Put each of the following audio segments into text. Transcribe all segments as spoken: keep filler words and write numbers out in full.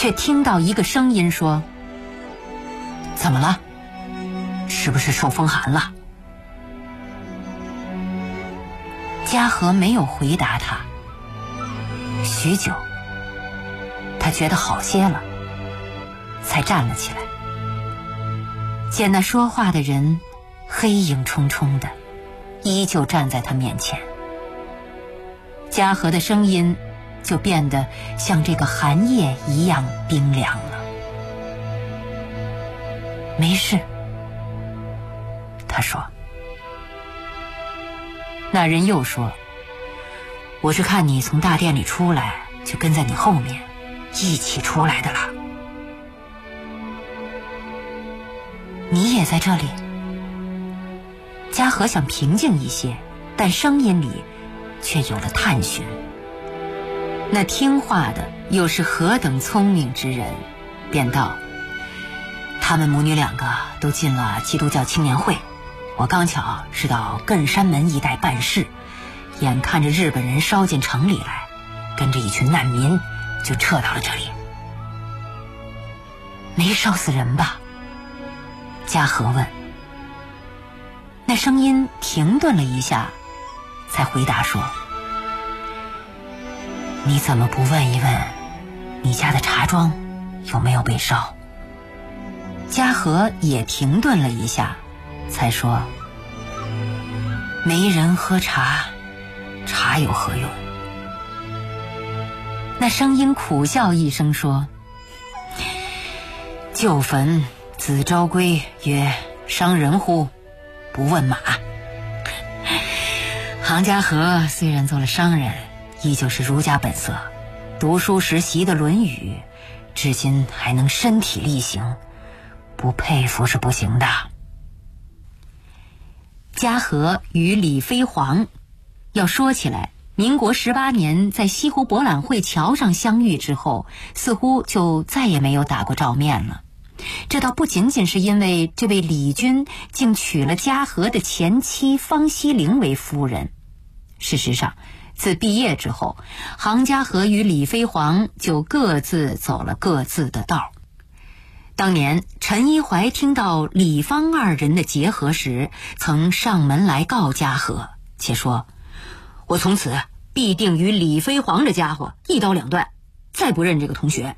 却听到一个声音说：“怎么了？是不是受风寒了？”嘉禾没有回答他。许久，他觉得好些了，才站了起来。见那说话的人黑影冲冲的，依旧站在他面前。嘉禾的声音就变得像这个寒夜一样冰凉了。没事，他说。那人又说：“我是看你从大殿里出来，就跟在你后面，一起出来的了。你也在这里？”嘉禾想平静一些，但声音里却有了探寻。那听话的又是何等聪明之人，便道：“他们母女两个都进了基督教青年会，我刚巧是到亘山门一带办事，眼看着日本人烧进城里来，跟着一群难民就撤到了这里。”没烧死人吧？嘉禾问。那声音停顿了一下，才回答说：“你怎么不问一问你家的茶庄有没有被烧？”嘉禾也停顿了一下，才说：“没人喝茶，茶有何用？”那声音苦笑一声说：“旧坟子昭归曰：伤人乎？不问马。”杭嘉禾虽然做了商人，依旧是儒家本色，读书时习的《论语》，至今还能身体力行，不佩服是不行的。嘉禾与李飞黄，要说起来，民国十八年在西湖博览会桥上相遇之后，似乎就再也没有打过照面了。这倒不仅仅是因为这位李军竟娶了嘉禾的前妻方希龄为夫人。事实上，自毕业之后，杭嘉禾与李飞黄就各自走了各自的道。当年陈一怀听到李方二人的结合时，曾上门来告嘉禾，且说：“我从此必定与李飞黄这家伙一刀两断，再不认这个同学。”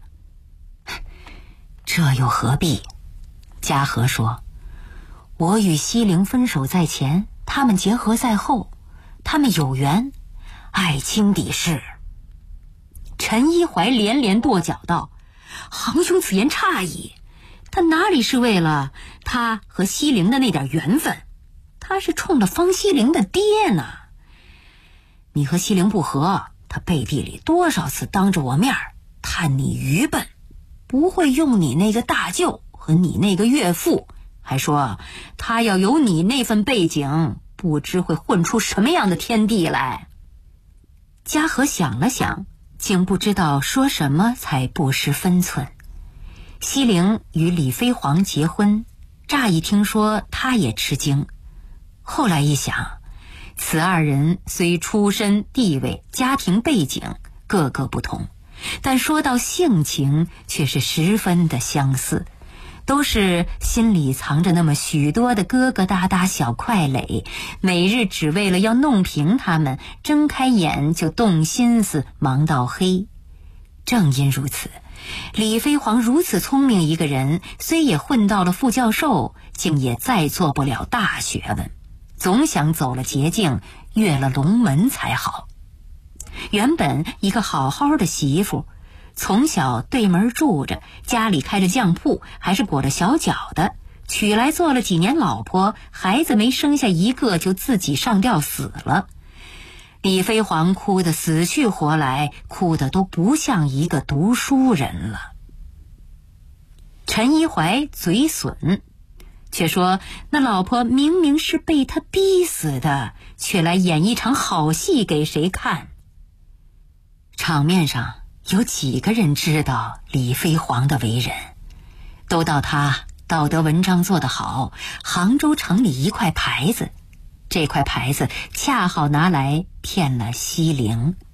这又何必？嘉禾说：“我与希龄分手在前，他们结合在后，他们有缘，爱卿抵是。”陈一怀连连跺脚道：“杭兄此言差矣，他哪里是为了他和希龄的那点缘分，他是冲了方希龄的爹呢。你和希龄不和，他背地里多少次当着我面叹你愚笨，不会用你那个大舅和你那个岳父，还说他要有你那份背景，不知会混出什么样的天地来。”嘉禾想了想，竟不知道说什么才不失分寸。希龄与李飞黄结婚，乍一听说他也吃惊，后来一想，此二人虽出身地位家庭背景各个不同，但说到性情却是十分的相似，都是心里藏着那么许多的疙疙瘩瘩小块垒，每日只为了要弄平他们，睁开眼就动心思，忙到黑。正因如此，李飞黄如此聪明一个人，虽也混到了副教授，竟也再做不了大学问，总想走了捷径，越了龙门才好。原本一个好好的媳妇，从小对门住着，家里开着酱铺，还是裹着小脚的，娶来做了几年老婆，孩子没生下一个就自己上吊死了。李飞黄哭得死去活来，哭得都不像一个读书人了。陈一怀嘴损，却说那老婆明明是被他逼死的，却来演一场好戏给谁看？场面上有几个人知道李飞黄的为人，都道他道德文章做得好，杭州城里一块牌子，这块牌子恰好拿来骗了希龄。